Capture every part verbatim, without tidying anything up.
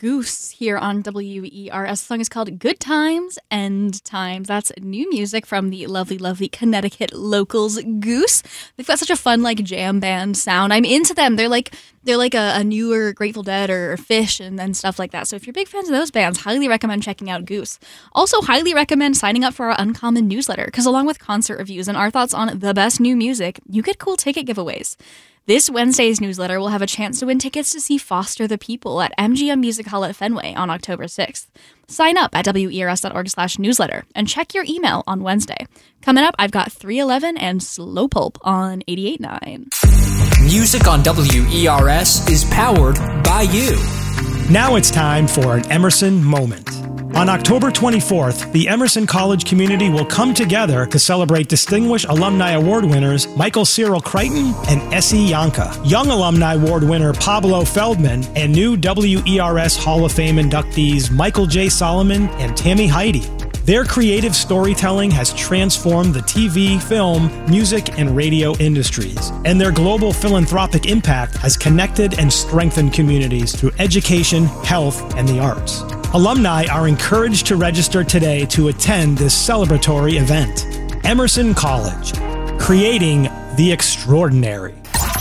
Goose here on W E R S. The song is called Good Times, End Times. That's new music from the lovely, lovely Connecticut locals Goose. They've got such a fun, like, jam band sound. I'm into them. They're like they're like a, a newer Grateful Dead or Fish and, and stuff like that. So if you're big fans of those bands, highly recommend checking out Goose. Also, highly recommend signing up for our Uncommon newsletter, because along with concert reviews and our thoughts on the best new music, you get cool ticket giveaways. This Wednesday's newsletter will have a chance to win tickets to see Foster the People at M G M Music Hall at Fenway on October sixth. Sign up at W E R S dot org slash newsletter and check your email on Wednesday. Coming up, I've got three eleven and Slow Pulp on eighty-eight point nine. Music on W E R S is powered by you. Now it's time for an Emerson Moment. On October twenty-fourth, the Emerson College community will come together to celebrate Distinguished Alumni Award winners Michael Cyril Crichton and Essie Yanka, Young Alumni Award winner Pablo Feldman, and new W E R S Hall of Fame inductees Michael J. Solomon and Tammy Heidi. Their creative storytelling has transformed the T V, film, music, and radio industries, and their global philanthropic impact has connected and strengthened communities through education, health, and the arts. Alumni are encouraged to register today to attend this celebratory event. Emerson College, creating the extraordinary.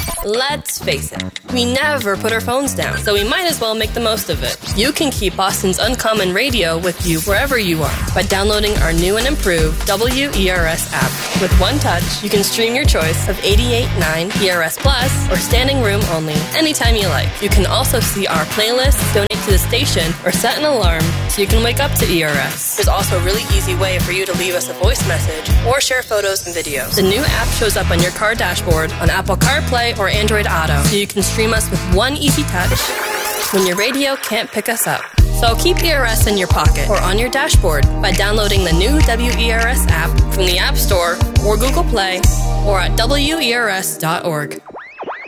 Let's face it, we never put our phones down, so we might as well make the most of it. You can keep Boston's Uncommon Radio with you wherever you are by downloading our new and improved W E R S app. With one touch, you can stream your choice of eighty-eight point nine E R S Plus or standing room only anytime you like. You can also see our playlists, donate to the station, or set an alarm so you can wake up to E R S. There's also a really easy way for you to leave us a voice message or share photos and videos. The new app shows up on your car dashboard on Apple CarPlay or Android Auto, so you can stream us with one easy touch when your radio can't pick us up. So keep E R S in your pocket or on your dashboard by downloading the new W E R S app from the App Store or Google Play or at W E R S dot org.